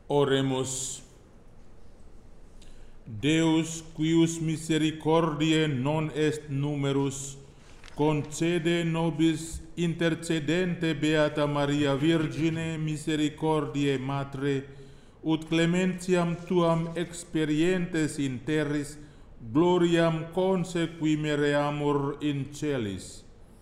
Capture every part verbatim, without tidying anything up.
Oremus. Deus, quius misericordiae non est numerus, concede nobis intercedente Beata Maria Virgine misericordiae Matre, ut clementiam tuam experientes in terris, gloriam consequimereamur in celis.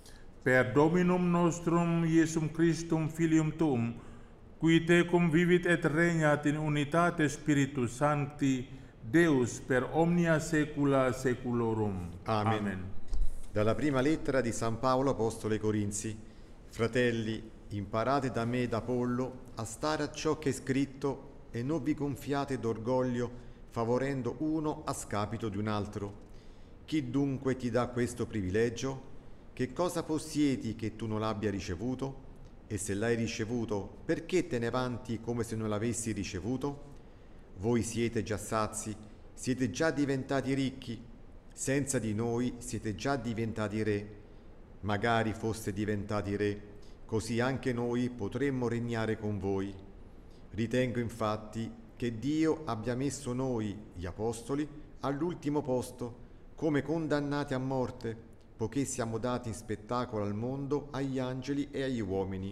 Per Dominum nostrum Iesum Christum Filium tuum, qui tecum vivit et regnat in unitate Spiritus Sancti, Deus per omnia saecula saeculorum. Amen. Amen. Dalla prima lettera di San Paolo Apostolo ai Corinzi. Fratelli, imparate da me ed Apollo a stare a ciò che è scritto e non vi gonfiate d'orgoglio, favorendo uno a scapito di un altro. Chi dunque ti dà questo privilegio? Che cosa possiedi che tu non l'abbia ricevuto? E se l'hai ricevuto, perché te ne vanti come se non l'avessi ricevuto? Voi siete già sazi, siete già diventati ricchi, senza di noi siete già diventati re. Magari foste diventati re, così anche noi potremmo regnare con voi. Ritengo infatti che Dio abbia messo noi, gli apostoli, all'ultimo posto, come condannati a morte, poiché siamo dati in spettacolo al mondo, agli angeli e agli uomini.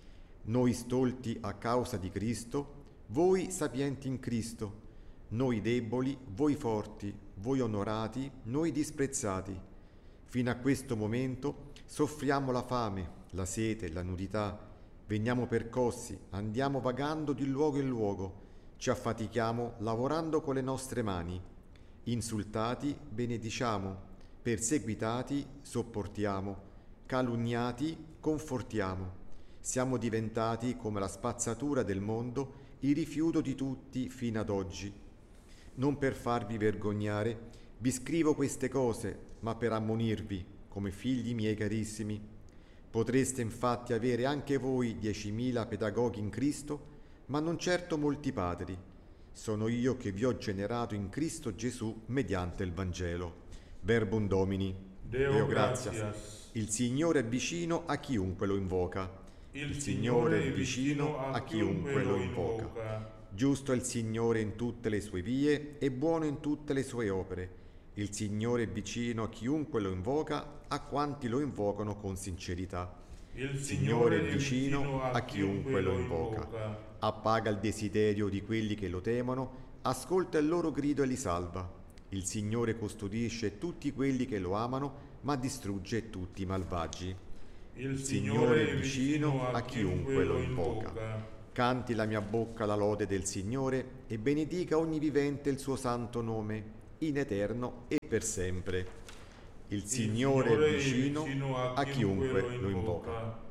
Noi stolti a causa di Cristo, voi sapienti in Cristo, noi deboli, voi forti, voi onorati, noi disprezzati. Fino a questo momento soffriamo la fame, la sete, la nudità, veniamo percossi, andiamo vagando di luogo in luogo, ci affatichiamo lavorando con le nostre mani, insultati benediciamo, perseguitati sopportiamo, calunniati confortiamo. Siamo diventati come la spazzatura del mondo, il rifiuto di tutti fino ad oggi. Non per farvi vergognare, vi scrivo queste cose, ma per ammonirvi, come figli miei carissimi. Potreste infatti avere anche voi diecimila pedagoghi in Cristo, ma non certo molti padri. Sono io che vi ho generato in Cristo Gesù mediante il Vangelo. Verbum Domini. Deo, Deo gratias. gratias. Il Signore è vicino a chiunque lo invoca. Il, Il Signore è vicino a chiunque lo invoca. Giusto è il Signore in tutte le sue vie e buono in tutte le sue opere. Il Signore è vicino a chiunque lo invoca, a quanti lo invocano con sincerità. Il Signore è vicino a chiunque lo invoca. Appaga il desiderio di quelli che lo temono, ascolta il loro grido e li salva. Il Signore custodisce tutti quelli che lo amano, ma distrugge tutti i malvagi. Il Signore è vicino a chiunque lo invoca. Canti la mia bocca la lode del Signore e benedica ogni vivente il suo santo nome, in eterno e per sempre. Il Signore è vicino a chiunque lo invoca.